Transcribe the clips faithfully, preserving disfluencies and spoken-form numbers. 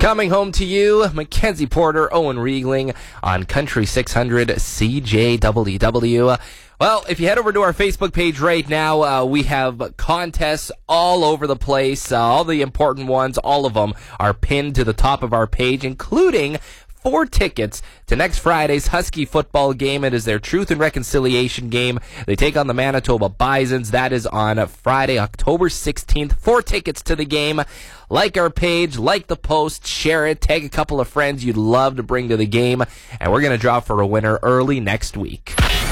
Coming home to you, Mackenzie Porter, Owen Riegling on Country six hundred C J W W. Well, if you head over to our Facebook page right now, uh, we have contests all over the place. Uh, all the important ones, all of them are pinned to the top of our page, including four tickets to next Friday's Husky football game. It is their Truth and Reconciliation game. They take on the Manitoba Bisons. That is on Friday, October sixteenth. Four tickets to the game. Like our page, like the post, share it, tag a couple of friends you'd love to bring to the game, and we're going to draw for a winner early next week.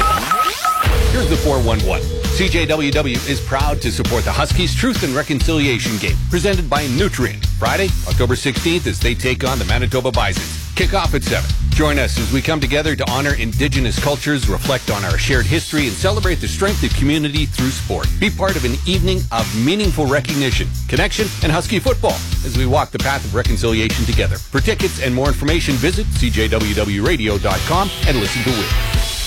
Here's the four one one. C J W W is proud to support the Huskies Truth and Reconciliation game, presented by Nutrient. Friday, October sixteenth, as they take on the Manitoba Bisons. Kick off at seven. Join us as we come together to honor Indigenous cultures, reflect on our shared history, and celebrate the strength of community through sport. Be part of an evening of meaningful recognition, connection, and Husky football as we walk the path of reconciliation together. For tickets and more information, visit c j w w radio dot com and listen to win.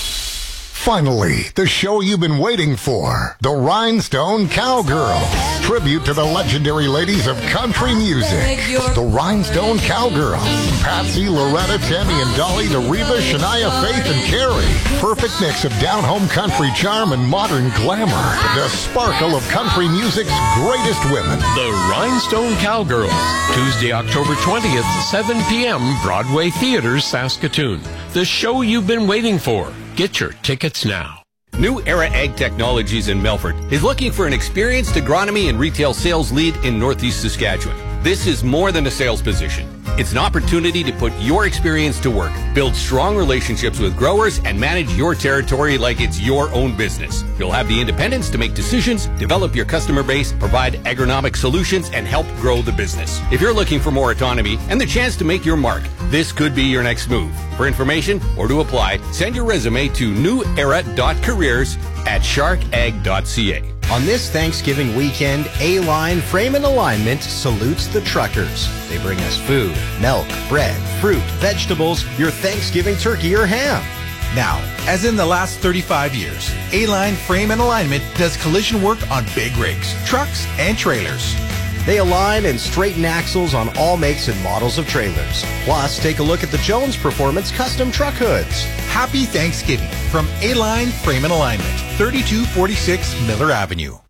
Finally, the show you've been waiting for, the Rhinestone Cowgirl. Tribute to the legendary ladies of country music, the Rhinestone Cowgirl. Patsy, Loretta, Tammy, and Dolly to Reba, Shania, Faith, and Carrie. Perfect mix of down-home country charm and modern glamour. The sparkle of country music's greatest women. The Rhinestone Cowgirls. Tuesday, October twentieth, seven p.m., Broadway Theatre, Saskatoon. The show you've been waiting for. Get your tickets now. New Era Ag Technologies in Melfort is looking for an experienced agronomy and retail sales lead in Northeast Saskatchewan. This is more than a sales position. It's an opportunity to put your experience to work, build strong relationships with growers, and manage your territory like it's your own business. You'll have the independence to make decisions, develop your customer base, provide agronomic solutions, and help grow the business. If you're looking for more autonomy and the chance to make your mark, this could be your next move. For information or to apply, send your resume to new era dot careers at shark ag dot c a. On this Thanksgiving weekend, A-Line Frame and Alignment salutes the truckers. They bring us food, milk, bread, fruit, vegetables, your Thanksgiving turkey or ham. Now, as in the last thirty-five years, A-Line Frame and Alignment does collision work on big rigs, trucks, and trailers. They align and straighten axles on all makes and models of trailers. Plus, take a look at the Jones Performance custom truck hoods. Happy Thanksgiving from A-Line Frame and Alignment, thirty-two forty-six Miller Avenue.